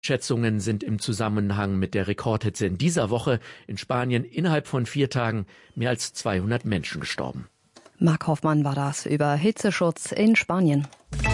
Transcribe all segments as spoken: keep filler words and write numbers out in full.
Schätzungen sind im Zusammenhang mit der Rekordhitze in dieser Woche in Spanien innerhalb von vier Tagen mehr als zweihundert Menschen gestorben. Marc Hoffmann war das über Hitzeschutz in Spanien.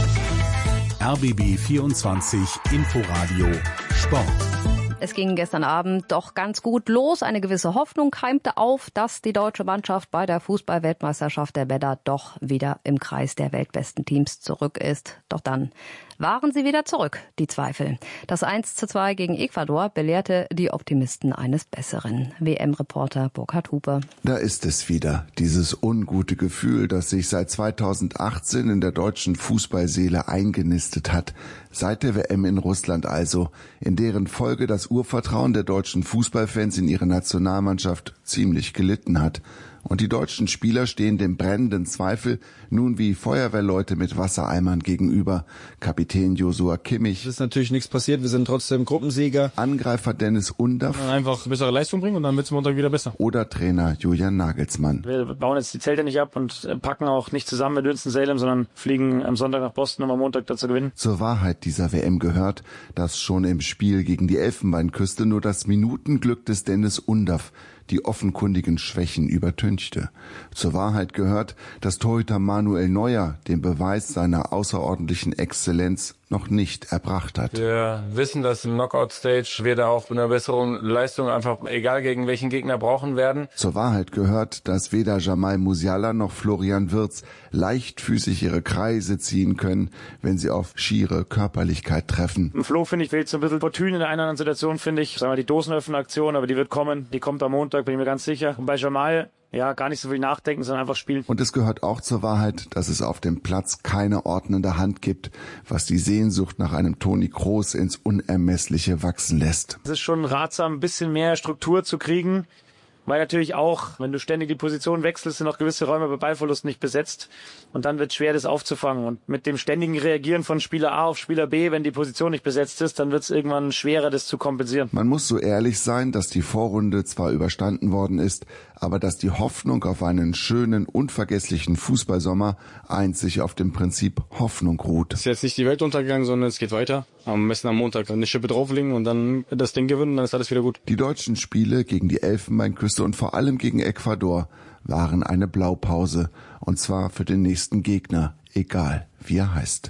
R B B vierundzwanzig Inforadio Sport. Es ging gestern Abend doch ganz gut los. Eine gewisse Hoffnung keimte auf, dass die deutsche Mannschaft bei der Fußball-Weltmeisterschaft der Männer doch wieder im Kreis der weltbesten Teams zurück ist. Doch dann waren sie wieder zurück, die Zweifel. Das eins zu zwei gegen Ecuador belehrte die Optimisten eines Besseren. W M-Reporter Burkhard Hupe. Da ist es wieder, dieses ungute Gefühl, das sich seit zweitausendachtzehn in der deutschen Fußballseele eingenistet hat. Seit der W M in Russland also, in deren Folge das Urvertrauen der deutschen Fußballfans in ihre Nationalmannschaft ziemlich gelitten hat. Und die deutschen Spieler stehen dem brennenden Zweifel nun wie Feuerwehrleute mit Wassereimern gegenüber. Kapitän Joshua Kimmich. Es ist natürlich nichts passiert, wir sind trotzdem Gruppensieger. Angreifer Dennis Undaff. Einfach bessere Leistung bringen und dann wird's Montag wieder besser. Oder Trainer Julian Nagelsmann. Wir bauen jetzt die Zelte nicht ab und packen auch nicht zusammen mit Winston-Salem, sondern fliegen am Sonntag nach Boston, um am Montag dazu gewinnen. Zur Wahrheit dieser W M gehört, dass schon im Spiel gegen die Elfenbeinküste nur das Minutenglück des Dennis Undaff die offenkundigen Schwächen übertünchte. Zur Wahrheit gehört, dass Torhüter Manuel Neuer den Beweis seiner außerordentlichen Exzellenz noch nicht erbracht hat. Wir wissen, dass im Knockout-Stage wir da auch mit einer besseren Leistung einfach, egal gegen welchen Gegner, brauchen werden. Zur Wahrheit gehört, dass weder Jamal Musiala noch Florian Wirtz leichtfüßig ihre Kreise ziehen können, wenn sie auf schiere Körperlichkeit treffen. Im Flo, finde ich, fehlt so ein bisschen Fortune in der einen oder anderen Situation, finde ich. Sagen wir die Dosenöffner-Aktion, aber die wird kommen. Die kommt am Montag, bin ich mir ganz sicher. Und bei Jamal, ja, gar nicht so viel nachdenken, sondern einfach spielen. Und es gehört auch zur Wahrheit, dass es auf dem Platz keine ordnende Hand gibt, was die Sehnsucht nach einem Toni Kroos ins Unermessliche wachsen lässt. Es ist schon ratsam, ein bisschen mehr Struktur zu kriegen, weil natürlich auch, wenn du ständig die Position wechselst, sind auch gewisse Räume bei Ballverlust nicht besetzt und dann wird es schwer, das aufzufangen. Und mit dem ständigen Reagieren von Spieler A auf Spieler B, wenn die Position nicht besetzt ist, dann wird es irgendwann schwerer, das zu kompensieren. Man muss so ehrlich sein, dass die Vorrunde zwar überstanden worden ist, aber dass die Hoffnung auf einen schönen, unvergesslichen Fußballsommer einzig auf dem Prinzip Hoffnung ruht. Es ist jetzt nicht die Welt untergegangen, sondern es geht weiter. Am besten am Montag eine Schippe drauflegen und dann das Ding gewinnen, dann ist alles wieder gut. Die deutschen Spiele gegen die Elfenbeinküste und vor allem gegen Ecuador waren eine Blaupause. Und zwar für den nächsten Gegner, egal wie er heißt.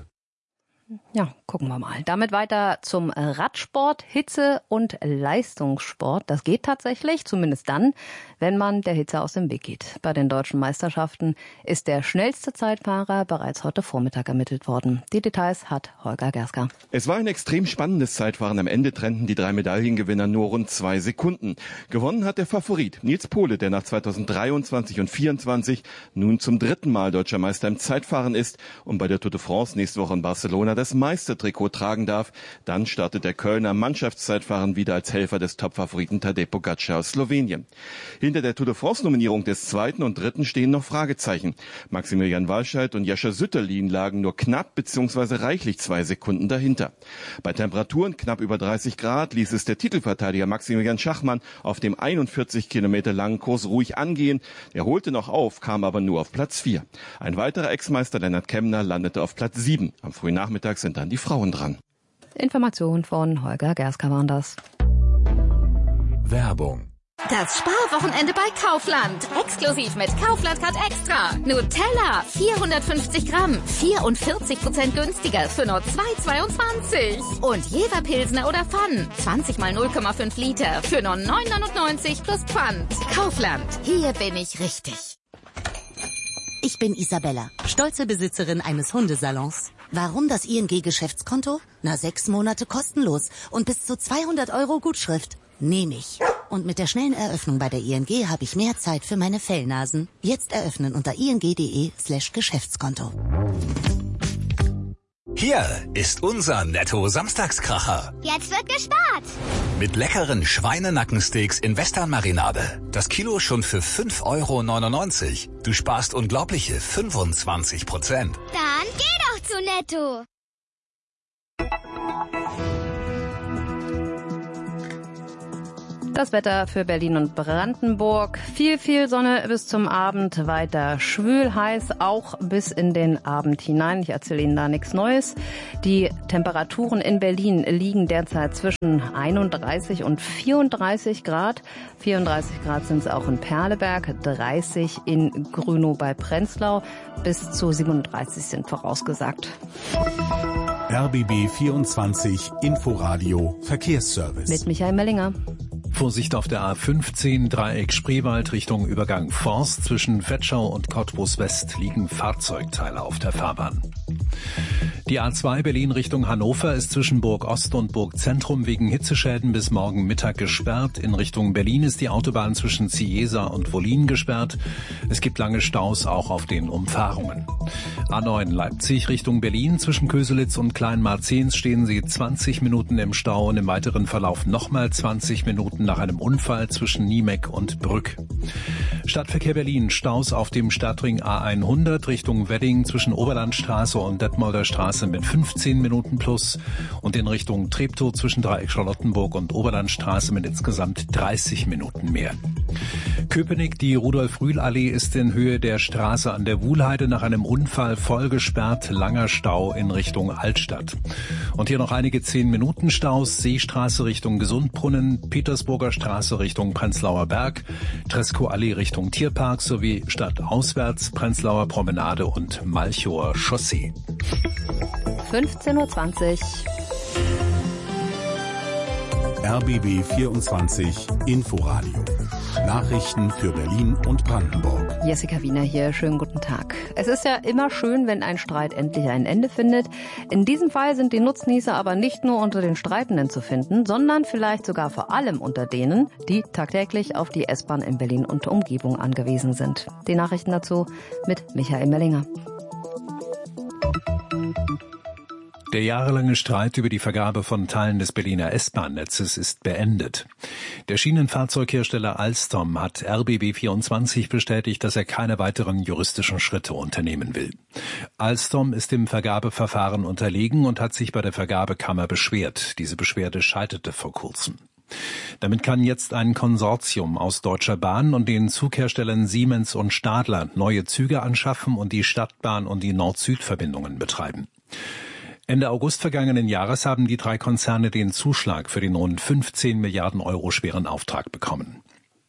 Ja, gucken wir mal. Damit weiter zum Radsport, Hitze und Leistungssport. Das geht tatsächlich, zumindest dann, wenn man der Hitze aus dem Weg geht. Bei den deutschen Meisterschaften ist der schnellste Zeitfahrer bereits heute Vormittag ermittelt worden. Die Details hat Holger Gerska. Es war ein extrem spannendes Zeitfahren. Am Ende trennten die drei Medaillengewinner nur rund zwei Sekunden. Gewonnen hat der Favorit Nils Pohle, der nach zweitausenddreiundzwanzig und vierundzwanzig nun zum dritten Mal deutscher Meister im Zeitfahren ist und bei der Tour de France nächste Woche in Barcelona das Meistertrikot tragen darf. Dann startet der Kölner Mannschaftszeitfahren wieder als Helfer des Topfavoriten Tadej Pogačar aus Slowenien. Hinter der Tour de France-Nominierung des zweiten und dritten stehen noch Fragezeichen. Maximilian Walscheid und Jascha Sütterlin lagen nur knapp bzw. reichlich zwei Sekunden dahinter. Bei Temperaturen knapp über dreißig Grad ließ es der Titelverteidiger Maximilian Schachmann auf dem einundvierzig Kilometer langen Kurs ruhig angehen. Er holte noch auf, kam aber nur auf Platz vier. Ein weiterer Ex-Meister Lennart Kemner landete auf Platz sieben. Am frühen Nachmittag sind dann die Frauen dran. Information von Holger Gerska waren das. Werbung. Das Sparwochenende bei Kaufland. Exklusiv mit Kaufland Card Extra. Nutella vierhundertfünfzig Gramm, vierundvierzig Prozent günstiger für nur zwei Euro zweiundzwanzig. Und Jever Pilsner oder Pfann, zwanzig mal null Komma fünf Liter für nur neun Euro neunundneunzig plus Pfand. Kaufland, hier bin ich richtig. Ich bin Isabella, stolze Besitzerin eines Hundesalons. Warum das I N G-Geschäftskonto? Na, sechs Monate kostenlos und bis zu zweihundert Euro Gutschrift. Nehme ich. Und mit der schnellen Eröffnung bei der I N G habe ich mehr Zeit für meine Fellnasen. Jetzt eröffnen unter ing.de slash Geschäftskonto. Hier ist unser Netto-Samstagskracher. Jetzt wird gespart. Mit leckeren Schweinenackensteaks in Western-Marinade. Das Kilo schon für fünf Euro neunundneunzig. Du sparst unglaubliche fünfundzwanzig Prozent. Dann geh doch zu Netto. Das Wetter für Berlin und Brandenburg. Viel, viel Sonne bis zum Abend. Weiter schwül heiß, auch bis in den Abend hinein. Ich erzähle Ihnen da nichts Neues. Die Temperaturen in Berlin liegen derzeit zwischen einunddreißig und vierunddreißig Grad. vierunddreißig Grad sind es auch in Perleberg, dreißig in Grünow bei Prenzlau. Bis zu siebenunddreißig sind vorausgesagt. R B B vierundzwanzig Inforadio Verkehrsservice. Mit Michael Mellinger. Vorsicht auf der A fünfzehn, Dreieck Spreewald Richtung Übergang Forst. Zwischen Vetschau und Cottbus West liegen Fahrzeugteile auf der Fahrbahn. Die A zwei Berlin Richtung Hannover ist zwischen Burg Ost und Burg Zentrum wegen Hitzeschäden bis morgen Mittag gesperrt. In Richtung Berlin ist die Autobahn zwischen Ciesa und Wollin gesperrt. Es gibt lange Staus auch auf den Umfahrungen. A neun Leipzig Richtung Berlin. Zwischen Köselitz und Kleinmarzens stehen Sie zwanzig Minuten im Stau und im weiteren Verlauf nochmal zwanzig Minuten nach einem Unfall zwischen Niemek und Brück. Stadtverkehr Berlin. Staus auf dem Stadtring A hundert Richtung Wedding zwischen Oberlandstraße und Detmolder Straße mit fünfzehn Minuten plus und in Richtung Treptow zwischen Dreieck Charlottenburg und Oberlandstraße mit insgesamt dreißig Minuten mehr. Köpenick, die Rudolf-Rühl-Allee ist in Höhe der Straße an der Wuhlheide nach einem Unfall voll gesperrt, langer Stau in Richtung Altstadt. Und hier noch einige zehn Minuten Staus, Seestraße Richtung Gesundbrunnen, Petersburger Straße Richtung Prenzlauer Berg, Tresco-Allee Richtung Tierpark sowie stadtauswärts Prenzlauer Promenade und Malchower Chaussee. fünfzehn Uhr zwanzig. R B B vierundzwanzig Inforadio. Nachrichten für Berlin und Brandenburg. Jessica Wiener hier, schönen guten Tag. Es ist ja immer schön, wenn ein Streit endlich ein Ende findet. In diesem Fall sind die Nutznießer aber nicht nur unter den Streitenden zu finden, sondern vielleicht sogar vor allem unter denen, die tagtäglich auf die S-Bahn in Berlin und Umgebung angewiesen sind. Die Nachrichten dazu mit Michael Mellinger. Der jahrelange Streit über die Vergabe von Teilen des Berliner S-Bahn-Netzes ist beendet. Der Schienenfahrzeughersteller Alstom hat R B B vierundzwanzig bestätigt, dass er keine weiteren juristischen Schritte unternehmen will. Alstom ist dem Vergabeverfahren unterlegen und hat sich bei der Vergabekammer beschwert. Diese Beschwerde scheiterte vor kurzem. Damit kann jetzt ein Konsortium aus Deutscher Bahn und den Zugherstellern Siemens und Stadler neue Züge anschaffen und die Stadtbahn und die Nord-Süd-Verbindungen betreiben. Ende August vergangenen Jahres haben die drei Konzerne den Zuschlag für den rund fünfzehn Milliarden Euro schweren Auftrag bekommen.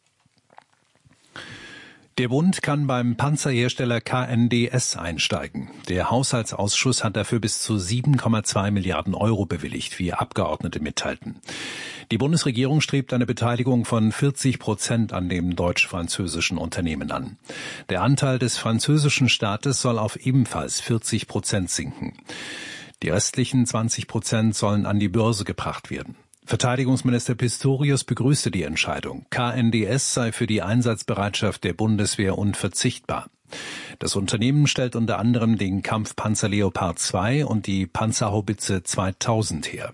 Der Bund kann beim Panzerhersteller K N D S einsteigen. Der Haushaltsausschuss hat dafür bis zu sieben Komma zwei Milliarden Euro bewilligt, wie Abgeordnete mitteilten. Die Bundesregierung strebt eine Beteiligung von vierzig Prozent an dem deutsch-französischen Unternehmen an. Der Anteil des französischen Staates soll auf ebenfalls vierzig Prozent sinken. Die restlichen zwanzig Prozent sollen an die Börse gebracht werden. Verteidigungsminister Pistorius begrüßte die Entscheidung. K N D S sei für die Einsatzbereitschaft der Bundeswehr unverzichtbar. Das Unternehmen stellt unter anderem den Kampfpanzer Leopard zwei und die Panzerhaubitze zweitausend her.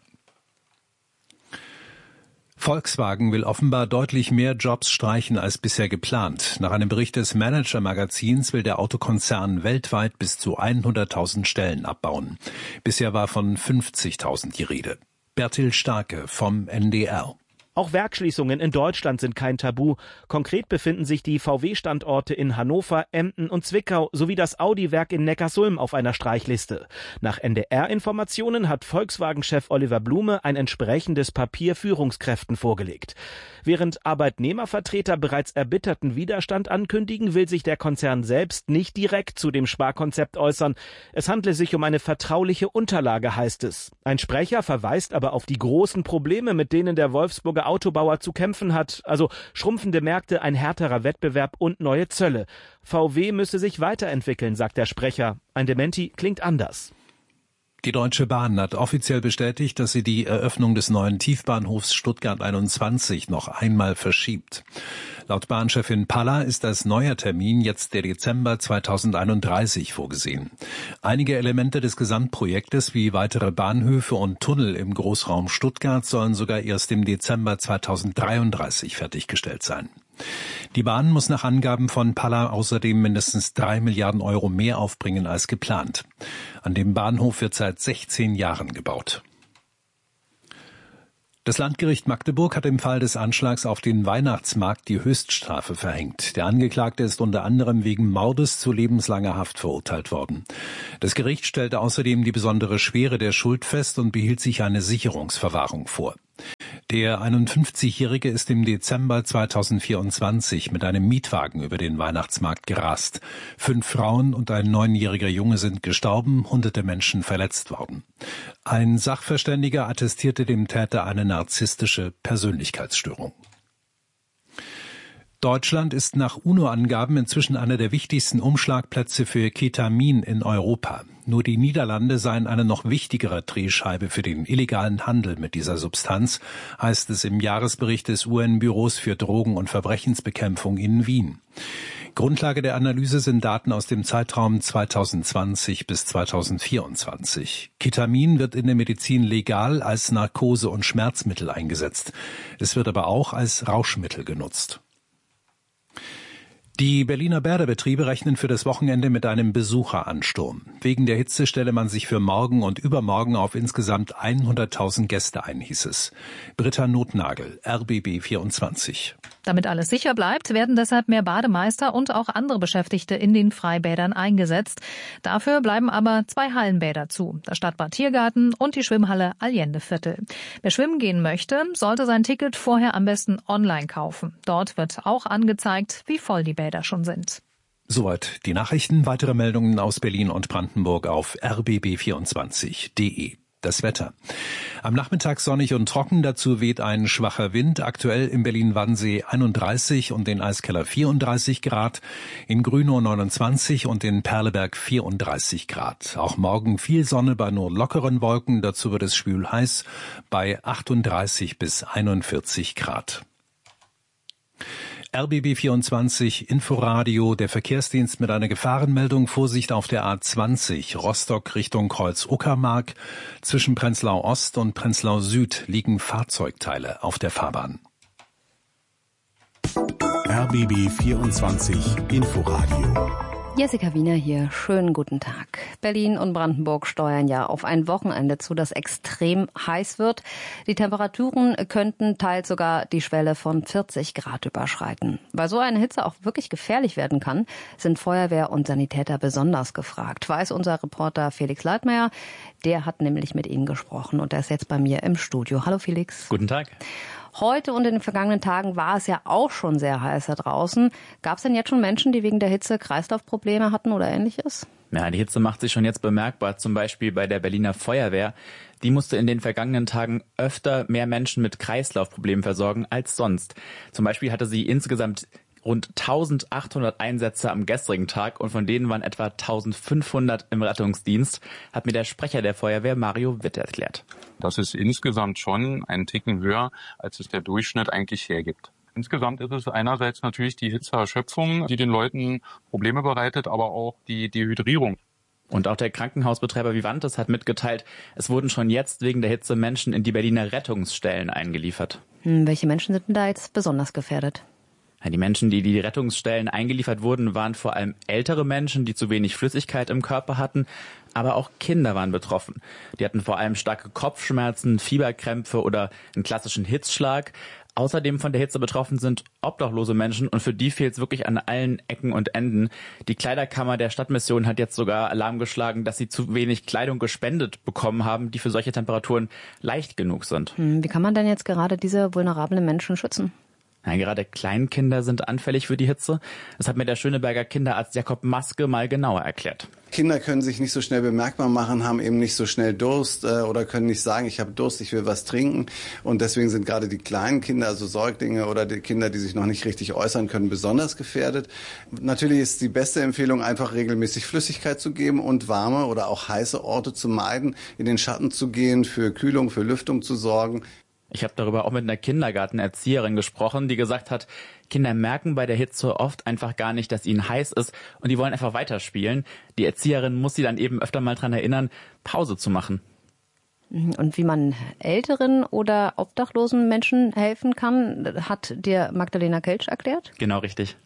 Volkswagen will offenbar deutlich mehr Jobs streichen als bisher geplant. Nach einem Bericht des Manager-Magazins will der Autokonzern weltweit bis zu hunderttausend Stellen abbauen. Bisher war von fünfzigtausend die Rede. Bertil Starke vom N D R. Auch Werksschließungen in Deutschland sind kein Tabu. Konkret befinden sich die V W-Standorte in Hannover, Emden und Zwickau sowie das Audi-Werk in Neckarsulm auf einer Streichliste. Nach N D R-Informationen hat Volkswagen-Chef Oliver Blume ein entsprechendes Papier Führungskräften vorgelegt. Während Arbeitnehmervertreter bereits erbitterten Widerstand ankündigen, will sich der Konzern selbst nicht direkt zu dem Sparkonzept äußern. Es handle sich um eine vertrauliche Unterlage, heißt es. Ein Sprecher verweist aber auf die großen Probleme, mit denen der Wolfsburger Autobauer zu kämpfen hat, also schrumpfende Märkte, ein härterer Wettbewerb und neue Zölle. V W müsse sich weiterentwickeln, sagt der Sprecher. Ein Dementi klingt anders. Die Deutsche Bahn hat offiziell bestätigt, dass sie die Eröffnung des neuen Tiefbahnhofs Stuttgart einundzwanzig noch einmal verschiebt. Laut Bahnchefin Palla ist als neuer Termin jetzt der Dezember zweitausendeinunddreißig vorgesehen. Einige Elemente des Gesamtprojektes wie weitere Bahnhöfe und Tunnel im Großraum Stuttgart sollen sogar erst im Dezember zweitausenddreiunddreißig fertiggestellt sein. Die Bahn muss nach Angaben von Palla außerdem mindestens drei Milliarden Euro mehr aufbringen als geplant. An dem Bahnhof wird seit sechzehn Jahren gebaut. Das Landgericht Magdeburg hat im Fall des Anschlags auf den Weihnachtsmarkt die Höchststrafe verhängt. Der Angeklagte ist unter anderem wegen Mordes zu lebenslanger Haft verurteilt worden. Das Gericht stellte außerdem die besondere Schwere der Schuld fest und behielt sich eine Sicherungsverwahrung vor. Der einundfünfzigjährige ist im Dezember zweitausendvierundzwanzig mit einem Mietwagen über den Weihnachtsmarkt gerast. Fünf Frauen und ein neunjähriger Junge sind gestorben, hunderte Menschen verletzt worden. Ein Sachverständiger attestierte dem Täter eine narzisstische Persönlichkeitsstörung. Deutschland ist nach UNO-Angaben inzwischen einer der wichtigsten Umschlagplätze für Ketamin in Europa. Nur die Niederlande seien eine noch wichtigere Drehscheibe für den illegalen Handel mit dieser Substanz, heißt es im Jahresbericht des U N-Büros für Drogen- und Verbrechensbekämpfung in Wien. Grundlage der Analyse sind Daten aus dem Zeitraum zweitausendzwanzig bis zweitausendvierundzwanzig. Ketamin wird in der Medizin legal als Narkose- und Schmerzmittel eingesetzt. Es wird aber auch als Rauschmittel genutzt. Die Berliner Bäderbetriebe rechnen für das Wochenende mit einem Besucheransturm. Wegen der Hitze stelle man sich für morgen und übermorgen auf insgesamt hunderttausend Gäste ein, hieß es. Britta Notnagel, R B B vierundzwanzig. Damit alles sicher bleibt, werden deshalb mehr Bademeister und auch andere Beschäftigte in den Freibädern eingesetzt. Dafür bleiben aber zwei Hallenbäder zu, das Stadtbad Tiergarten und die Schwimmhalle Allendeviertel. Wer schwimmen gehen möchte, sollte sein Ticket vorher am besten online kaufen. Dort wird auch angezeigt, wie voll die Bäder schon sind. Soweit die Nachrichten. Weitere Meldungen aus Berlin und Brandenburg auf r b b vierundzwanzig punkt d e. Das Wetter. Am Nachmittag sonnig und trocken, dazu weht ein schwacher Wind. Aktuell in Berlin-Wannsee einunddreißig und in Eiskeller vierunddreißig Grad, in Grünow neunundzwanzig und in Perleberg vierunddreißig Grad. Auch morgen viel Sonne bei nur lockeren Wolken, dazu wird es schwül heiß bei achtunddreißig bis einundvierzig Grad. R B B vierundzwanzig Inforadio, der Verkehrsdienst mit einer Gefahrenmeldung. Vorsicht auf der A zwanzig, Rostock Richtung Kreuz-Uckermark. Zwischen Prenzlau Ost und Prenzlau Süd liegen Fahrzeugteile auf der Fahrbahn. R B B vierundzwanzig Inforadio. Jessica Wiener hier. Schönen guten Tag. Berlin und Brandenburg steuern ja auf ein Wochenende zu, das extrem heiß wird. Die Temperaturen könnten teils sogar die Schwelle von vierzig Grad überschreiten. Weil so eine Hitze auch wirklich gefährlich werden kann, sind Feuerwehr und Sanitäter besonders gefragt, weiß unser Reporter Felix Leitmeier. Der hat nämlich mit Ihnen gesprochen und er ist jetzt bei mir im Studio. Hallo Felix. Guten Tag. Heute und in den vergangenen Tagen war es ja auch schon sehr heiß da draußen. Gab es denn jetzt schon Menschen, die wegen der Hitze Kreislaufprobleme hatten oder Ähnliches? Ja, die Hitze macht sich schon jetzt bemerkbar, zum Beispiel bei der Berliner Feuerwehr. Die musste in den vergangenen Tagen öfter mehr Menschen mit Kreislaufproblemen versorgen als sonst. Zum Beispiel hatte sie insgesamt rund eintausendachthundert Einsätze am gestrigen Tag und von denen waren etwa eintausendfünfhundert im Rettungsdienst, hat mir der Sprecher der Feuerwehr Mario Witt erklärt. Das ist insgesamt schon einen Ticken höher, als es der Durchschnitt eigentlich hergibt. Insgesamt ist es einerseits natürlich die Hitzeerschöpfung, die den Leuten Probleme bereitet, aber auch die Dehydrierung. Und auch der Krankenhausbetreiber Vivantes hat mitgeteilt, es wurden schon jetzt wegen der Hitze Menschen in die Berliner Rettungsstellen eingeliefert. Hm, welche Menschen sind denn da jetzt besonders gefährdet? Die Menschen, die die Rettungsstellen eingeliefert wurden, waren vor allem ältere Menschen, die zu wenig Flüssigkeit im Körper hatten. Aber auch Kinder waren betroffen. Die hatten vor allem starke Kopfschmerzen, Fieberkrämpfe oder einen klassischen Hitzschlag. Außerdem von der Hitze betroffen sind obdachlose Menschen und für die fehlt es wirklich an allen Ecken und Enden. Die Kleiderkammer der Stadtmission hat jetzt sogar Alarm geschlagen, dass sie zu wenig Kleidung gespendet bekommen haben, die für solche Temperaturen leicht genug sind. Hm, wie kann man denn jetzt gerade diese vulnerablen Menschen schützen? Ja, gerade Kleinkinder sind anfällig für die Hitze. Das hat mir der Schöneberger Kinderarzt Jakob Maske mal genauer erklärt. Kinder können sich nicht so schnell bemerkbar machen, haben eben nicht so schnell Durst äh, oder können nicht sagen, ich habe Durst, ich will was trinken. Und deswegen sind gerade die kleinen Kinder, also Säuglinge oder die Kinder, die sich noch nicht richtig äußern können, besonders gefährdet. Natürlich ist die beste Empfehlung, einfach regelmäßig Flüssigkeit zu geben und warme oder auch heiße Orte zu meiden, in den Schatten zu gehen, für Kühlung, für Lüftung zu sorgen. Ich habe darüber auch mit einer Kindergartenerzieherin gesprochen, die gesagt hat, Kinder merken bei der Hitze oft einfach gar nicht, dass ihnen heiß ist und die wollen einfach weiterspielen. Die Erzieherin muss sie dann eben öfter mal dran erinnern, Pause zu machen. Und wie man älteren oder obdachlosen Menschen helfen kann, hat dir Magdalena Keltsch erklärt? Genau, richtig.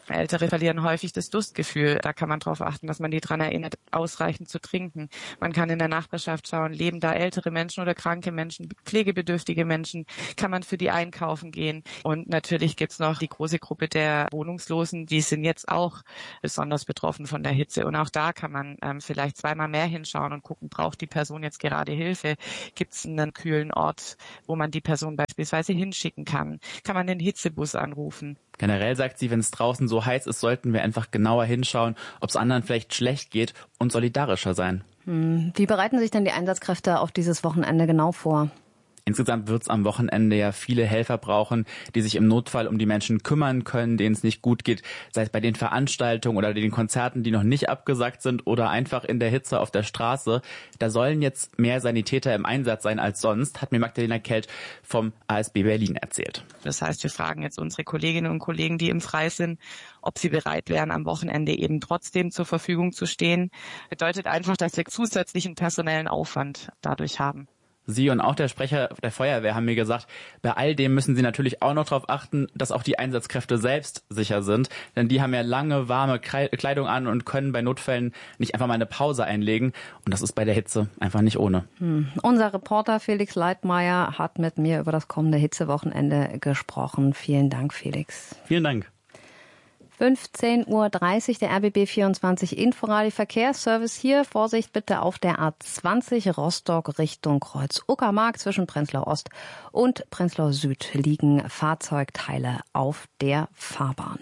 Ältere verlieren häufig das Durstgefühl. Da kann man darauf achten, dass man die daran erinnert, ausreichend zu trinken. Man kann in der Nachbarschaft schauen, leben da ältere Menschen oder kranke Menschen, pflegebedürftige Menschen, kann man für die einkaufen gehen. Und natürlich gibt's noch die große Gruppe der Wohnungslosen, die sind jetzt auch besonders betroffen von der Hitze. Und auch da kann man ähm, vielleicht zweimal mehr hinschauen und gucken, braucht die Person jetzt gerade Hilfe? Gibt's einen kühlen Ort, wo man die Person beispielsweise hinschicken kann? Kann man den Hitzebus anrufen? Generell sagt sie, wenn es draußen so heiß ist, sollten wir einfach genauer hinschauen, ob es anderen vielleicht schlecht geht und solidarischer sein. Hm. Wie bereiten sich denn die Einsatzkräfte auf dieses Wochenende genau vor? Insgesamt wird es am Wochenende ja viele Helfer brauchen, die sich im Notfall um die Menschen kümmern können, denen es nicht gut geht, sei es bei den Veranstaltungen oder den Konzerten, die noch nicht abgesagt sind oder einfach in der Hitze auf der Straße. Da sollen jetzt mehr Sanitäter im Einsatz sein als sonst, hat mir Magdalena Kelt vom A S B Berlin erzählt. Das heißt, wir fragen jetzt unsere Kolleginnen und Kollegen, die im Frei sind, ob sie bereit wären, am Wochenende eben trotzdem zur Verfügung zu stehen. Bedeutet einfach, dass wir zusätzlichen personellen Aufwand dadurch haben. Sie und auch der Sprecher der Feuerwehr haben mir gesagt, bei all dem müssen Sie natürlich auch noch darauf achten, dass auch die Einsatzkräfte selbst sicher sind. Denn die haben ja lange, warme Kleidung an und können bei Notfällen nicht einfach mal eine Pause einlegen. Und das ist bei der Hitze einfach nicht ohne. Hm. Unser Reporter Felix Leitmeier hat mit mir über das kommende Hitzewochenende gesprochen. Vielen Dank, Felix. Vielen Dank. fünfzehn Uhr dreißig, der R B B vierundzwanzig Inforadio Verkehrsservice hier. Vorsicht bitte auf der A zwanzig Rostock Richtung Kreuz-Uckermark. Zwischen Prenzlau Ost und Prenzlau Süd liegen Fahrzeugteile auf der Fahrbahn.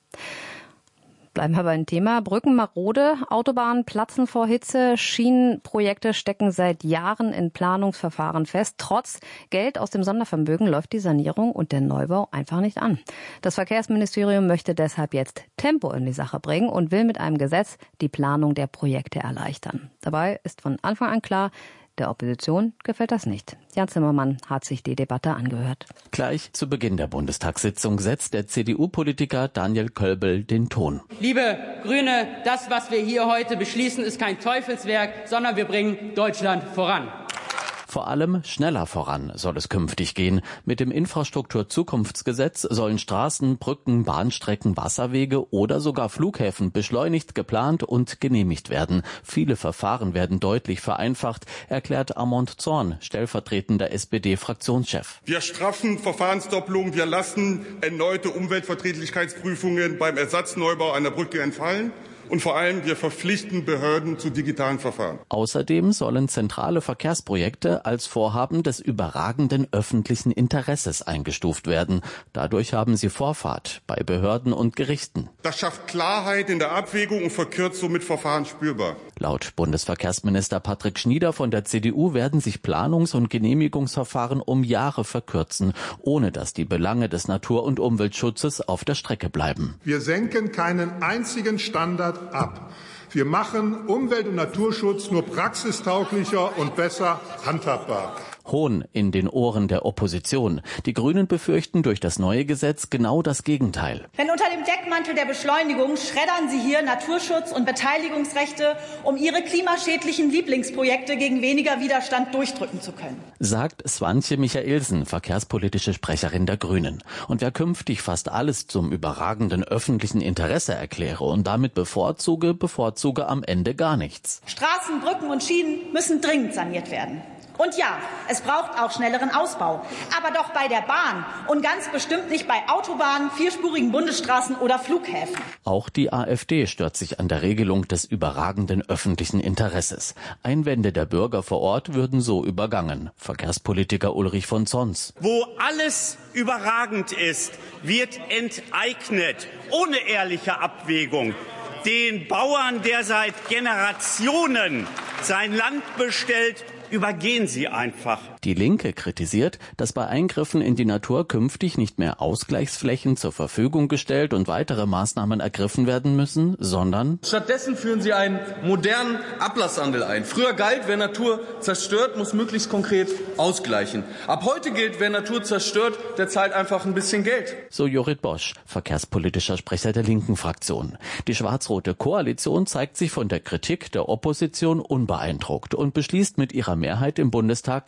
Bleiben wir beim Thema. Brücken marode, Autobahnen platzen vor Hitze, Schienenprojekte stecken seit Jahren in Planungsverfahren fest. Trotz Geld aus dem Sondervermögen läuft die Sanierung und der Neubau einfach nicht an. Das Verkehrsministerium möchte deshalb jetzt Tempo in die Sache bringen und will mit einem Gesetz die Planung der Projekte erleichtern. Dabei ist von Anfang an klar, der Opposition gefällt das nicht. Jan Zimmermann hat sich die Debatte angehört. Gleich zu Beginn der Bundestagssitzung setzt der C D U-Politiker Daniel Kölbel den Ton. Liebe Grüne, das, was wir hier heute beschließen, ist kein Teufelswerk, sondern wir bringen Deutschland voran. Vor allem schneller voran soll es künftig gehen. Mit dem Infrastrukturzukunftsgesetz sollen Straßen, Brücken, Bahnstrecken, Wasserwege oder sogar Flughäfen beschleunigt geplant und genehmigt werden. Viele Verfahren werden deutlich vereinfacht, erklärt Armand Zorn, stellvertretender S P D-Fraktionschef. Wir straffen Verfahrensdoppelung, wir lassen erneute Umweltverträglichkeitsprüfungen beim Ersatzneubau einer Brücke entfallen. Und vor allem, wir verpflichten Behörden zu digitalen Verfahren. Außerdem sollen zentrale Verkehrsprojekte als Vorhaben des überragenden öffentlichen Interesses eingestuft werden. Dadurch haben sie Vorfahrt bei Behörden und Gerichten. Das schafft Klarheit in der Abwägung und verkürzt somit Verfahren spürbar. Laut Bundesverkehrsminister Patrick Schnieder von der C D U werden sich Planungs- und Genehmigungsverfahren um Jahre verkürzen, ohne dass die Belange des Natur- und Umweltschutzes auf der Strecke bleiben. Wir senken keinen einzigen Standard ab. Wir machen Umwelt- und Naturschutz nur praxistauglicher und besser handhabbar. Hohn in den Ohren der Opposition. Die Grünen befürchten durch das neue Gesetz genau das Gegenteil. Denn unter dem Deckmantel der Beschleunigung schreddern Sie hier Naturschutz und Beteiligungsrechte, um Ihre klimaschädlichen Lieblingsprojekte gegen weniger Widerstand durchdrücken zu können. Sagt Swantje Michaelsen, verkehrspolitische Sprecherin der Grünen. Und wer künftig fast alles zum überragenden öffentlichen Interesse erkläre und damit bevorzuge, bevorzuge am Ende gar nichts. Straßen, Brücken und Schienen müssen dringend saniert werden. Und ja, es braucht auch schnelleren Ausbau. Aber doch bei der Bahn und ganz bestimmt nicht bei Autobahnen, vierspurigen Bundesstraßen oder Flughäfen. Auch die AfD stört sich an der Regelung des überragenden öffentlichen Interesses. Einwände der Bürger vor Ort würden so übergangen. Verkehrspolitiker Ulrich von Zons. Wo alles überragend ist, wird enteignet, ohne ehrliche Abwägung. Den Bauern, der seit Generationen sein Land bestellt, übergehen Sie einfach. Die Linke kritisiert, dass bei Eingriffen in die Natur künftig nicht mehr Ausgleichsflächen zur Verfügung gestellt und weitere Maßnahmen ergriffen werden müssen, sondern stattdessen führen Sie einen modernen Ablasshandel ein. Früher galt, wer Natur zerstört, muss möglichst konkret ausgleichen. Ab heute gilt, wer Natur zerstört, der zahlt einfach ein bisschen Geld. So Jorrit Bosch, verkehrspolitischer Sprecher der linken Fraktion. Die schwarz-rote Koalition zeigt sich von der Kritik der Opposition unbeeindruckt und beschließt mit ihrer Mehrheit im Bundestag das Infrastrukturgesetz.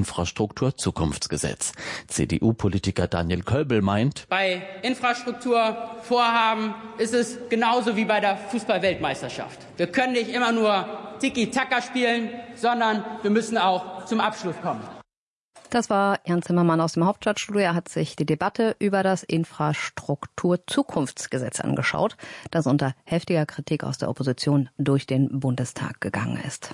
Infrastrukturzukunftsgesetz. C D U-Politiker Daniel Köbel meint, bei Infrastrukturvorhaben ist es genauso wie bei der Fußball-Weltmeisterschaft. Wir können nicht immer nur Tiki-Taka spielen, sondern wir müssen auch zum Abschluss kommen. Das war Jan Zimmermann aus dem Hauptstadtstudio. Er hat sich die Debatte über das Infrastrukturzukunftsgesetz angeschaut, das unter heftiger Kritik aus der Opposition durch den Bundestag gegangen ist.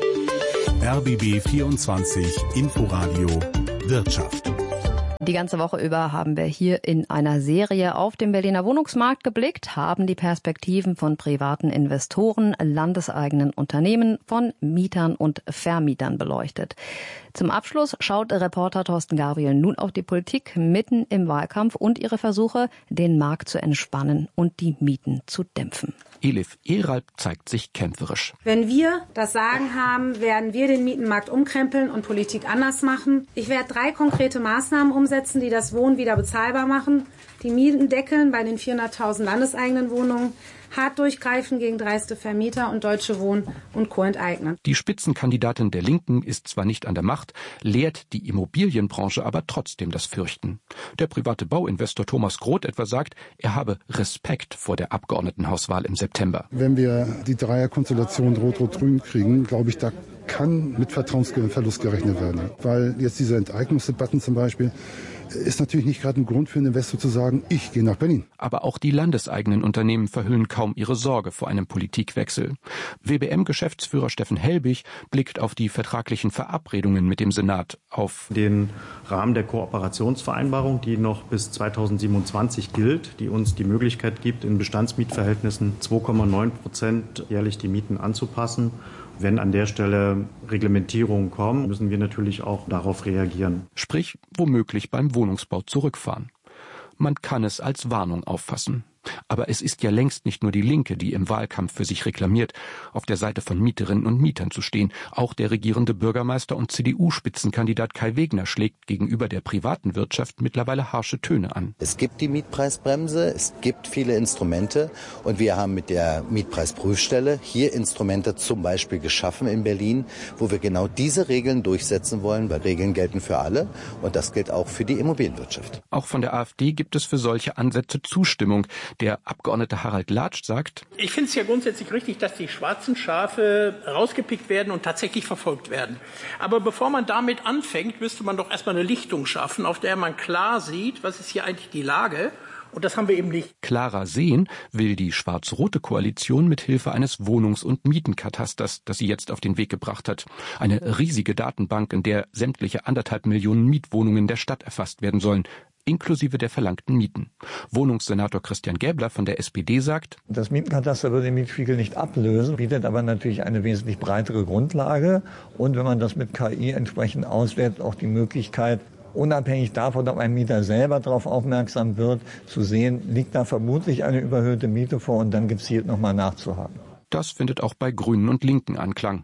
R B B vierundzwanzig Inforadio Wirtschaft. Die ganze Woche über haben wir hier in einer Serie auf den Berliner Wohnungsmarkt geblickt, haben die Perspektiven von privaten Investoren, landeseigenen Unternehmen, von Mietern und Vermietern beleuchtet. Zum Abschluss schaut Reporter Thorsten Gabriel nun auf die Politik mitten im Wahlkampf und ihre Versuche, den Markt zu entspannen und die Mieten zu dämpfen. Elif Eralp zeigt sich kämpferisch. Wenn wir das Sagen haben, werden wir den Mietenmarkt umkrempeln und Politik anders machen. Ich werde drei konkrete Maßnahmen umsetzen, die das Wohnen wieder bezahlbar machen. Die Mieten deckeln bei den vierhunderttausend landeseigenen Wohnungen, hart durchgreifen gegen dreiste Vermieter und Deutsche Wohnen und Co. enteignen. Die Spitzenkandidatin der Linken ist zwar nicht an der Macht, lehrt die Immobilienbranche aber trotzdem das Fürchten. Der private Bauinvestor Thomas Groth etwa sagt, er habe Respekt vor der Abgeordnetenhauswahl im September. Wenn wir die Dreierkonstellation Rot-Rot-Grün kriegen, glaube ich, da kann mit Vertrauensverlust gerechnet werden. Weil jetzt diese Enteignungsdebatten zum Beispiel ist natürlich nicht gerade ein Grund für einen Investor zu sagen, ich gehe nach Berlin. Aber auch die landeseigenen Unternehmen verhüllen kaum ihre Sorge vor einem Politikwechsel. W B M-Geschäftsführer Steffen Helbig blickt auf die vertraglichen Verabredungen mit dem Senat, auf den Rahmen der Kooperationsvereinbarung, die noch bis zweitausendsiebenundzwanzig gilt, die uns die Möglichkeit gibt, in Bestandsmietverhältnissen zwei Komma neun Prozent jährlich die Mieten anzupassen. Wenn an der Stelle Reglementierungen kommen, müssen wir natürlich auch darauf reagieren. Sprich, womöglich beim Wohnungsbau zurückfahren. Man kann es als Warnung auffassen. Aber es ist ja längst nicht nur die Linke, die im Wahlkampf für sich reklamiert, auf der Seite von Mieterinnen und Mietern zu stehen. Auch der regierende Bürgermeister und C D U-Spitzenkandidat Kai Wegner schlägt gegenüber der privaten Wirtschaft mittlerweile harsche Töne an. Es gibt die Mietpreisbremse, es gibt viele Instrumente und wir haben mit der Mietpreisprüfstelle hier Instrumente zum Beispiel geschaffen in Berlin, wo wir genau diese Regeln durchsetzen wollen, weil Regeln gelten für alle und das gilt auch für die Immobilienwirtschaft. Auch von der AfD gibt es für solche Ansätze Zustimmung. Der Abgeordnete Harald Latsch sagt, ich finde es ja grundsätzlich richtig, dass die schwarzen Schafe rausgepickt werden und tatsächlich verfolgt werden. Aber bevor man damit anfängt, müsste man doch erstmal eine Lichtung schaffen, auf der man klar sieht, was ist hier eigentlich die Lage. Und das haben wir eben nicht. Klarer sehen will die schwarz-rote Koalition mit Hilfe eines Wohnungs- und Mietenkatasters, das sie jetzt auf den Weg gebracht hat. Eine riesige Datenbank, in der sämtliche anderthalb Millionen Mietwohnungen der Stadt erfasst werden sollen, inklusive der verlangten Mieten. Wohnungssenator Christian Gäbler von der S P D sagt, das Mietenkataster würde den Mietspiegel nicht ablösen, bietet aber natürlich eine wesentlich breitere Grundlage und wenn man das mit K I entsprechend auswertet, auch die Möglichkeit, unabhängig davon, ob ein Mieter selber darauf aufmerksam wird, zu sehen, liegt da vermutlich eine überhöhte Miete vor und dann gezielt nochmal nachzuhaken. Das findet auch bei Grünen und Linken Anklang.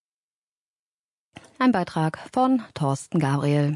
Ein Beitrag von Thorsten Gabriel.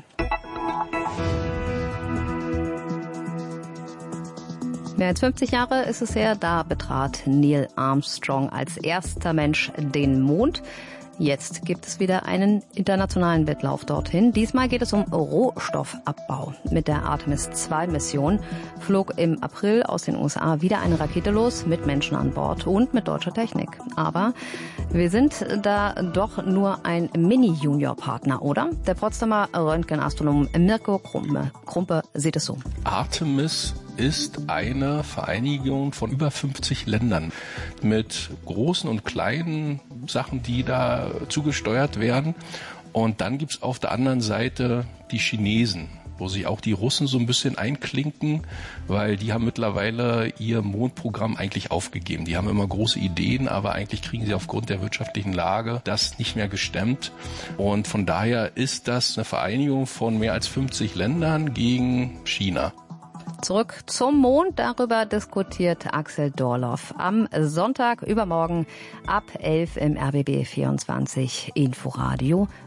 Mehr als fünfzig Jahre ist es her, da betrat Neil Armstrong als erster Mensch den Mond. Jetzt gibt es wieder einen internationalen Wettlauf dorthin. Diesmal geht es um Rohstoffabbau. Mit der Artemis zwei Mission flog im April aus den U S A wieder eine Rakete los mit Menschen an Bord und mit deutscher Technik. Aber wir sind da doch nur ein Mini-Junior-Partner, oder? Der Potsdamer Röntgenastronom Mirko Krumpe, Krumpe sieht es so. Artemis ist eine Vereinigung von über fünfzig Ländern mit großen und kleinen Sachen, die da zugesteuert werden. Und dann gibt's auf der anderen Seite die Chinesen, wo sich auch die Russen so ein bisschen einklinken, weil die haben mittlerweile ihr Mondprogramm eigentlich aufgegeben. Die haben immer große Ideen, aber eigentlich kriegen sie aufgrund der wirtschaftlichen Lage das nicht mehr gestemmt. Und von daher ist das eine Vereinigung von mehr als fünfzig Ländern gegen China. Zurück zum Mond, darüber diskutiert Axel Dorloff am Sonntag übermorgen ab elf im R B B vierundzwanzig Inforadio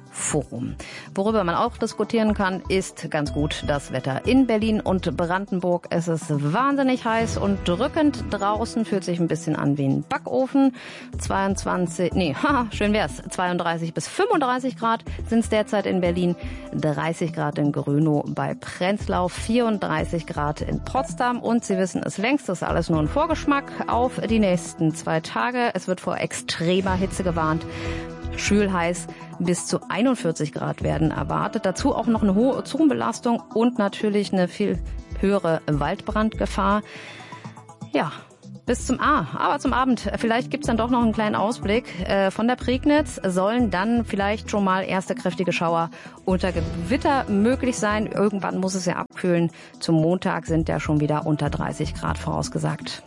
Forum. Worüber man auch diskutieren kann, ist ganz gut das Wetter in Berlin und Brandenburg. Es ist wahnsinnig heiß und drückend draußen, fühlt sich ein bisschen an wie ein Backofen. zweiundzwanzig, nee, haha, schön wär's. zweiunddreißig bis fünfunddreißig Grad sind es derzeit in Berlin, dreißig Grad in Grönow bei Prenzlau, vierunddreißig Grad in Potsdam und Sie wissen es längst, das ist alles nur ein Vorgeschmack auf die nächsten zwei Tage. Es wird vor extremer Hitze gewarnt. Schwülheiß bis zu einundvierzig Grad werden erwartet. Dazu auch noch eine hohe Ozonbelastung und natürlich eine viel höhere Waldbrandgefahr. Ja, bis zum A. Aber zum Abend, vielleicht gibt's dann doch noch einen kleinen Ausblick. Äh, von der Prignitz sollen dann vielleicht schon mal erste kräftige Schauer unter Gewitter möglich sein. Irgendwann muss es ja abkühlen. Zum Montag sind ja schon wieder unter dreißig Grad vorausgesagt.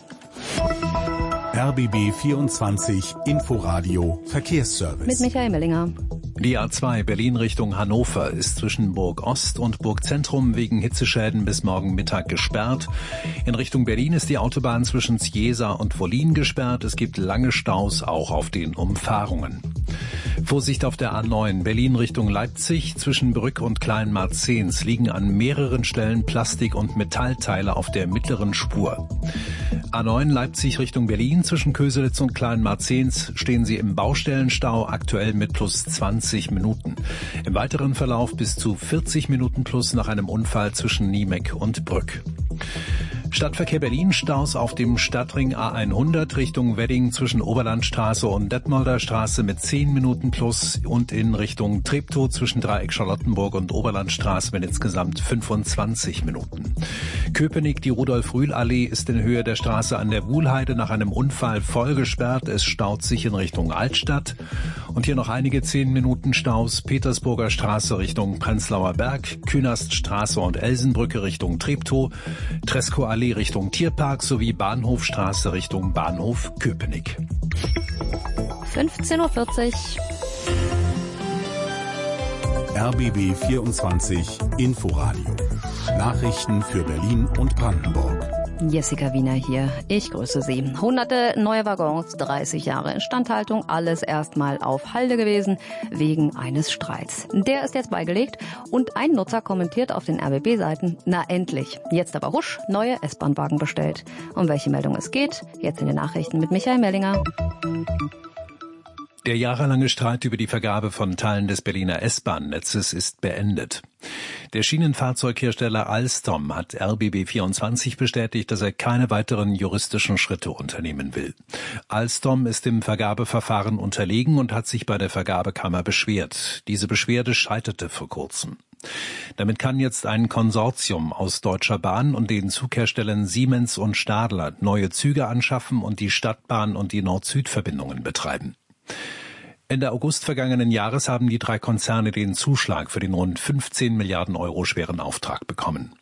R B B vierundzwanzig Inforadio Verkehrsservice. Mit Michael Mellinger. Die A zwei Berlin Richtung Hannover ist zwischen Burg Ost und Burg Zentrum wegen Hitzeschäden bis morgen Mittag gesperrt. In Richtung Berlin ist die Autobahn zwischen Zjesa und Wollin gesperrt. Es gibt lange Staus auch auf den Umfahrungen. Vorsicht auf der A neun Berlin Richtung Leipzig. Zwischen Brück und Kleinmarzens liegen an mehreren Stellen Plastik- und Metallteile auf der mittleren Spur. A neun Leipzig Richtung Berlin. Zwischen Köselitz und Kleinmarzens stehen sie im Baustellenstau, aktuell mit plus zwanzig Minuten. Im weiteren Verlauf bis zu vierzig Minuten plus nach einem Unfall zwischen Niemek und Brück. Stadtverkehr Berlin, Staus auf dem Stadtring A hundert Richtung Wedding zwischen Oberlandstraße und Detmolder Straße mit zehn Minuten plus und in Richtung Treptow zwischen Dreieck Charlottenburg und Oberlandstraße mit insgesamt fünfundzwanzig Minuten. Köpenick, die Rudolf-Rühl-Allee ist in Höhe der Straße an der Wuhlheide nach einem Unfall voll gesperrt. Es staut sich in Richtung Altstadt. Und hier noch einige zehn Minuten Staus. Petersburger Straße Richtung Prenzlauer Berg, Künaststraße und Elsenbrücke Richtung Treptow, Tresco-Allee Richtung Tierpark sowie Bahnhofstraße Richtung Bahnhof Köpenick. fünfzehn Uhr vierzig. R B B vierundzwanzig Inforadio. Nachrichten für Berlin und Brandenburg. Jessica Wiener hier. Ich grüße Sie. Hunderte neue Waggons, dreißig Jahre Instandhaltung, alles erstmal auf Halde gewesen wegen eines Streits. Der ist jetzt beigelegt und ein Nutzer kommentiert auf den R B B-Seiten, na endlich, jetzt aber husch, neue S-Bahn-Wagen bestellt. Um welche Meldung es geht, jetzt in den Nachrichten mit Michael Mellinger. Der jahrelange Streit über die Vergabe von Teilen des Berliner S-Bahn-Netzes ist beendet. Der Schienenfahrzeughersteller Alstom hat R B B vierundzwanzig bestätigt, dass er keine weiteren juristischen Schritte unternehmen will. Alstom ist im Vergabeverfahren unterlegen und hat sich bei der Vergabekammer beschwert. Diese Beschwerde scheiterte vor kurzem. Damit kann jetzt ein Konsortium aus Deutscher Bahn und den Zugherstellern Siemens und Stadler neue Züge anschaffen und die Stadtbahn und die Nord-Süd-Verbindungen betreiben. Ende August vergangenen Jahres haben die drei Konzerne den Zuschlag für den rund fünfzehn Milliarden Euro schweren Auftrag bekommen.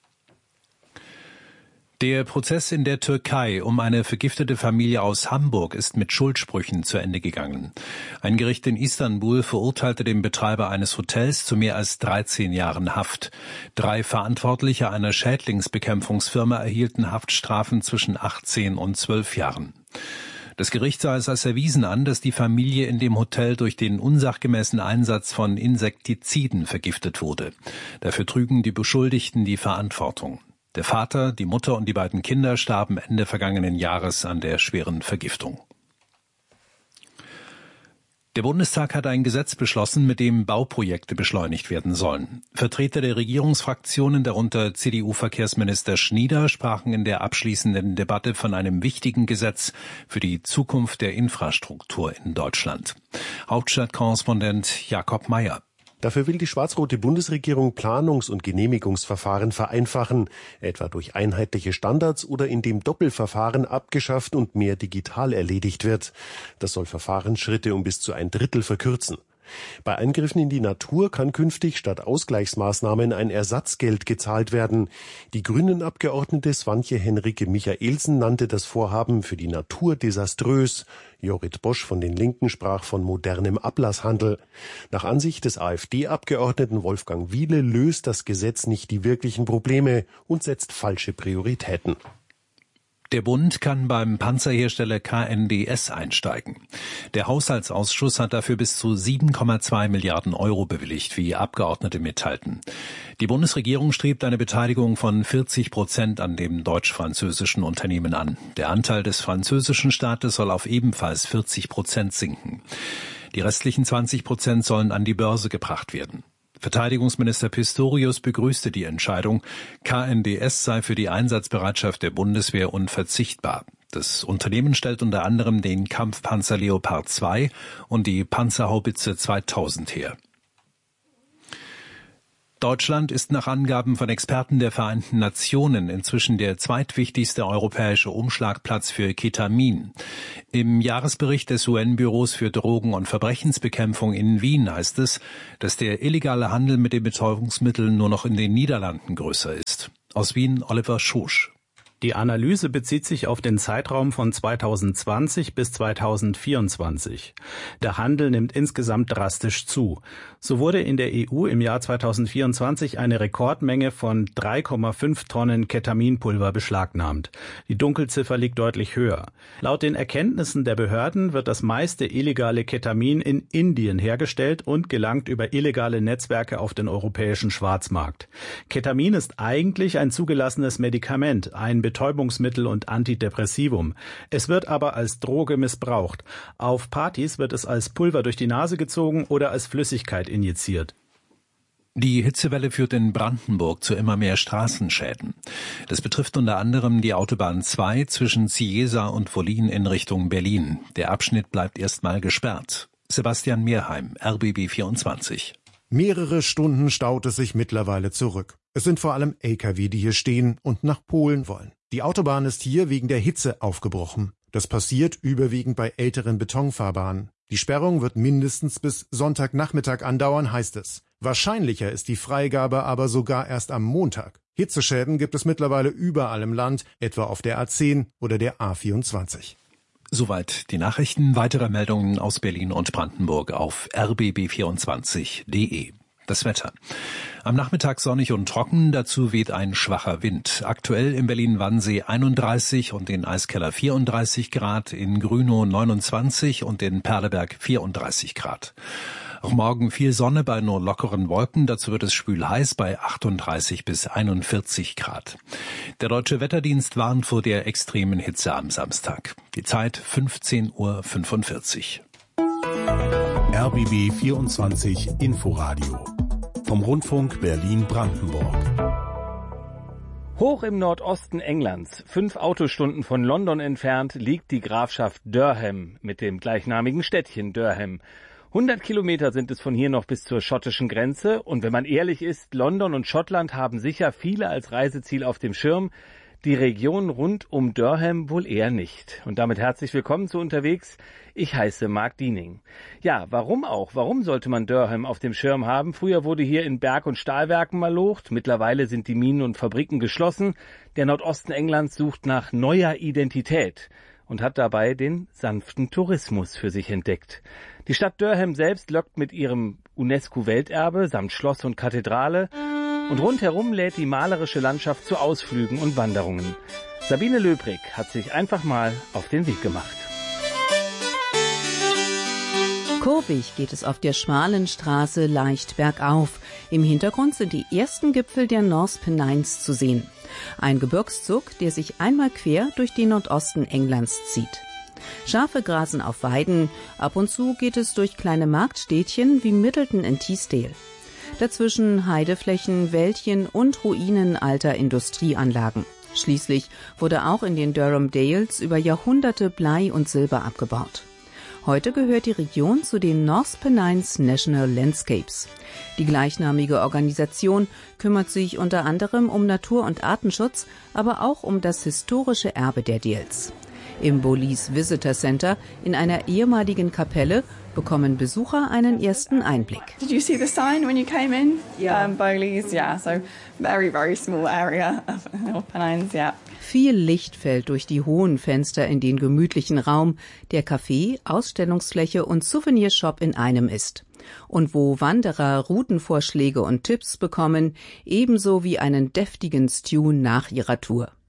Der Prozess in der Türkei um eine vergiftete Familie aus Hamburg ist mit Schuldsprüchen zu Ende gegangen. Ein Gericht in Istanbul verurteilte den Betreiber eines Hotels zu mehr als dreizehn Jahren Haft. Drei Verantwortliche einer Schädlingsbekämpfungsfirma erhielten Haftstrafen zwischen achtzehn und zwölf Jahren. Das Gericht sah es als erwiesen an, dass die Familie in dem Hotel durch den unsachgemäßen Einsatz von Insektiziden vergiftet wurde. Dafür trügen die Beschuldigten die Verantwortung. Der Vater, die Mutter und die beiden Kinder starben Ende vergangenen Jahres an der schweren Vergiftung. Der Bundestag hat ein Gesetz beschlossen, mit dem Bauprojekte beschleunigt werden sollen. Vertreter der Regierungsfraktionen, darunter C D U-Verkehrsminister Schnieder, sprachen in der abschließenden Debatte von einem wichtigen Gesetz für die Zukunft der Infrastruktur in Deutschland. Hauptstadtkorrespondent Jakob Mayer. Dafür will die schwarz-rote Bundesregierung Planungs- und Genehmigungsverfahren vereinfachen, etwa durch einheitliche Standards oder indem Doppelverfahren abgeschafft und mehr digital erledigt wird. Das soll Verfahrensschritte um bis zu ein Drittel verkürzen. Bei Eingriffen in die Natur kann künftig statt Ausgleichsmaßnahmen ein Ersatzgeld gezahlt werden. Die Grünen-Abgeordnete Swantje Henrike Michaelsen nannte das Vorhaben für die Natur desaströs. Jorrit Bosch von den Linken sprach von modernem Ablasshandel. Nach Ansicht des AfD-Abgeordneten Wolfgang Wiele löst das Gesetz nicht die wirklichen Probleme und setzt falsche Prioritäten. Der Bund kann beim Panzerhersteller K N D S einsteigen. Der Haushaltsausschuss hat dafür bis zu sieben Komma zwei Milliarden Euro bewilligt, wie Abgeordnete mitteilten. Die Bundesregierung strebt eine Beteiligung von vierzig Prozent an dem deutsch-französischen Unternehmen an. Der Anteil des französischen Staates soll auf ebenfalls vierzig Prozent sinken. Die restlichen zwanzig Prozent sollen an die Börse gebracht werden. Verteidigungsminister Pistorius begrüßte die Entscheidung. K N D S sei für die Einsatzbereitschaft der Bundeswehr unverzichtbar. Das Unternehmen stellt unter anderem den Kampfpanzer Leopard zwei und die Panzerhaubitze zweitausend her. Deutschland ist nach Angaben von Experten der Vereinten Nationen inzwischen der zweitwichtigste europäische Umschlagplatz für Ketamin. Im Jahresbericht des U N-Büros für Drogen- und Verbrechensbekämpfung in Wien heißt es, dass der illegale Handel mit den Betäubungsmitteln nur noch in den Niederlanden größer ist. Aus Wien Oliver Schosch. Die Analyse bezieht sich auf den Zeitraum von zweitausendzwanzig bis zweitausendvierundzwanzig. Der Handel nimmt insgesamt drastisch zu. So wurde in der E U im Jahr zweitausendvierundzwanzig eine Rekordmenge von drei Komma fünf Tonnen Ketaminpulver beschlagnahmt. Die Dunkelziffer liegt deutlich höher. Laut den Erkenntnissen der Behörden wird das meiste illegale Ketamin in Indien hergestellt und gelangt über illegale Netzwerke auf den europäischen Schwarzmarkt. Ketamin ist eigentlich ein zugelassenes Medikament, ein Betäubungsmittel und Antidepressivum. Es wird aber als Droge missbraucht. Auf Partys wird es als Pulver durch die Nase gezogen oder als Flüssigkeit injiziert. Die Hitzewelle führt in Brandenburg zu immer mehr Straßenschäden. Das betrifft unter anderem die Autobahn zwei zwischen Cieza und Wollin in Richtung Berlin. Der Abschnitt bleibt erstmal gesperrt. Sebastian Mehrheim, R B B vierundzwanzig. Mehrere Stunden staut es sich mittlerweile zurück. Es sind vor allem L K W, die hier stehen und nach Polen wollen. Die Autobahn ist hier wegen der Hitze aufgebrochen. Das passiert überwiegend bei älteren Betonfahrbahnen. Die Sperrung wird mindestens bis Sonntagnachmittag andauern, heißt es. Wahrscheinlicher ist die Freigabe aber sogar erst am Montag. Hitzeschäden gibt es mittlerweile überall im Land, etwa auf der A zehn oder der A vierundzwanzig. Soweit die Nachrichten. Weitere Meldungen aus Berlin und Brandenburg auf r b b vierundzwanzig punkt d e. Das Wetter. Am Nachmittag sonnig und trocken, dazu weht ein schwacher Wind. Aktuell in Berlin-Wannsee einunddreißig und in Eiskeller vierunddreißig Grad, in Grünow neunundzwanzig und in Perleberg vierunddreißig Grad. Auch morgen viel Sonne bei nur lockeren Wolken, dazu wird es schwül-heiß bei achtunddreißig bis einundvierzig Grad. Der Deutsche Wetterdienst warnt vor der extremen Hitze am Samstag. Die Zeit fünfzehn Uhr fünfundvierzig. R B B vierundzwanzig Inforadio vom Rundfunk Berlin-Brandenburg. Hoch im Nordosten Englands, fünf Autostunden von London entfernt, liegt die Grafschaft Durham mit dem gleichnamigen Städtchen Durham. hundert Kilometer sind es von hier noch bis zur schottischen Grenze. Und wenn man ehrlich ist, London und Schottland haben sicher viele als Reiseziel auf dem Schirm. Die Region rund um Durham wohl eher nicht. Und damit herzlich willkommen zu Unterwegs. Ich heiße Marc Diening. Ja, warum auch? Warum sollte man Durham auf dem Schirm haben? Früher wurde hier in Berg- und Stahlwerken malocht. Mittlerweile sind die Minen und Fabriken geschlossen. Der Nordosten Englands sucht nach neuer Identität und hat dabei den sanften Tourismus für sich entdeckt. Die Stadt Durham selbst lockt mit ihrem UNESCO-Welterbe samt Schloss und Kathedrale. Und rundherum lädt die malerische Landschaft zu Ausflügen und Wanderungen. Sabine Löbrig hat sich einfach mal auf den Weg gemacht. Kurvig geht es auf der schmalen Straße leicht bergauf. Im Hintergrund sind die ersten Gipfel der North Pennines zu sehen. Ein Gebirgszug, der sich einmal quer durch den Nordosten Englands zieht. Schafe grasen auf Weiden. Ab und zu geht es durch kleine Marktstädtchen wie Middleton in Teesdale. Dazwischen Heideflächen, Wäldchen und Ruinen alter Industrieanlagen. Schließlich wurde auch in den Durham Dales über Jahrhunderte Blei und Silber abgebaut. Heute gehört die Region zu den North Pennines National Landscapes. Die gleichnamige Organisation kümmert sich unter anderem um Natur- und Artenschutz, aber auch um das historische Erbe der Dales. Im Bowlees Visitor Center, in einer ehemaligen Kapelle, bekommen Besucher einen ersten Einblick. Did you see the sign when you came in? Yeah. Um, Bowlees, yeah. So very, very small area of North Pennines, yeah. Viel Licht fällt durch die hohen Fenster in den gemütlichen Raum, der Café, Ausstellungsfläche und Souvenirshop in einem ist. Und wo Wanderer Routenvorschläge und Tipps bekommen, ebenso wie einen deftigen Stew nach ihrer Tour.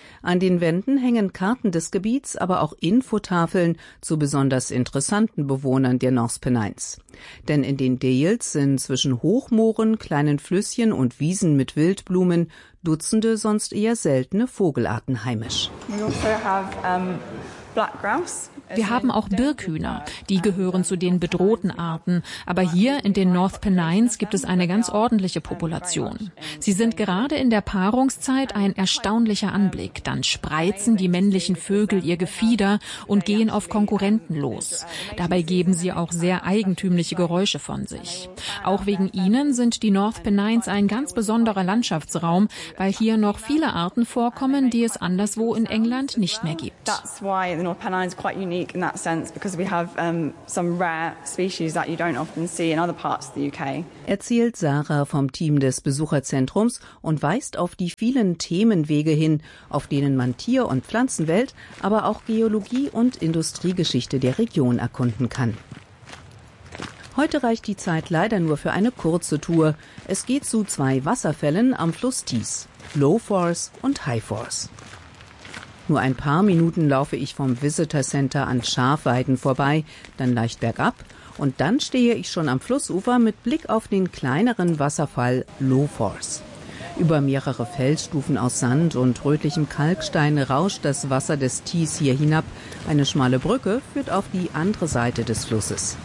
An den Wänden hängen Karten des Gebiets, aber auch Infotafeln zu besonders interessanten Bewohnern der North Pennines. Denn in den Dales sind zwischen Hochmooren, kleinen Flüsschen und Wiesen mit Wildblumen Dutzende sonst eher seltene Vogelarten heimisch. We also have um, black grouse. Wir haben auch Birkhühner, die gehören zu den bedrohten Arten. Aber hier in den North Pennines gibt es eine ganz ordentliche Population. Sie sind gerade in der Paarungszeit ein erstaunlicher Anblick. Dann spreizen die männlichen Vögel ihr Gefieder und gehen auf Konkurrenten los. Dabei geben sie auch sehr eigentümliche Geräusche von sich. Auch wegen ihnen sind die North Pennines ein ganz besonderer Landschaftsraum, weil hier noch viele Arten vorkommen, die es anderswo in England nicht mehr gibt. That's why the North Pennines is quite unique in that sense, because we have um, some rare species that you don't often see in other parts of the U K. Erzählt Sarah vom Team des Besucherzentrums und weist auf die vielen Themenwege hin, auf denen man Tier- und Pflanzenwelt, aber auch Geologie und Industriegeschichte der Region erkunden kann. Heute reicht die Zeit leider nur für eine kurze Tour. Es geht zu zwei Wasserfällen am Fluss Tees, Low Force und High Force. Nur ein paar Minuten laufe ich vom Visitor Center an Schafweiden vorbei, dann leicht bergab und dann stehe ich schon am Flussufer mit Blick auf den kleineren Wasserfall Low Force. Über mehrere Felsstufen aus Sand und rötlichem Kalkstein rauscht das Wasser des Tees hier hinab. Eine schmale Brücke führt auf die andere Seite des Flusses.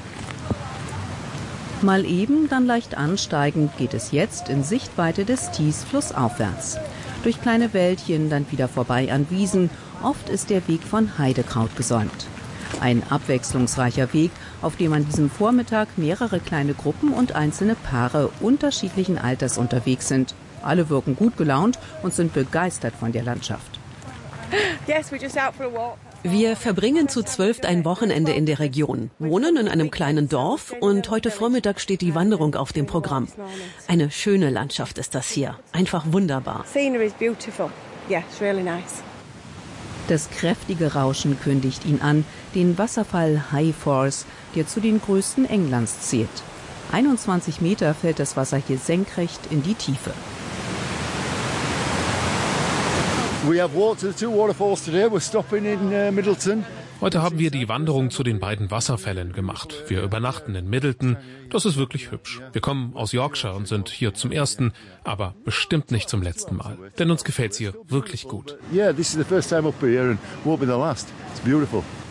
Mal eben, dann leicht ansteigend geht es jetzt in Sichtweite des Tees flussaufwärts. Durch kleine Wäldchen, dann wieder vorbei an Wiesen. Oft ist der Weg von Heidekraut gesäumt. Ein abwechslungsreicher Weg, auf dem an diesem Vormittag mehrere kleine Gruppen und einzelne Paare unterschiedlichen Alters unterwegs sind. Alle wirken gut gelaunt und sind begeistert von der Landschaft. Yes, we're just out for a walk. Wir verbringen zu zwölf ein Wochenende in der Region, wohnen in einem kleinen Dorf und heute Vormittag steht die Wanderung auf dem Programm. Eine schöne Landschaft ist das hier, einfach wunderbar. Das kräftige Rauschen kündigt ihn an, den Wasserfall High Force, der zu den größten Englands zählt. einundzwanzig Meter fällt das Wasser hier senkrecht in die Tiefe. Heute haben wir die Wanderung zu den beiden Wasserfällen gemacht. Wir übernachten in Middleton. Das ist wirklich hübsch. Wir kommen aus Yorkshire und sind hier zum ersten, aber bestimmt nicht zum letzten Mal. Denn uns gefällt's hier wirklich gut. Yeah, this is the first time up here and won't be the last. It's beautiful.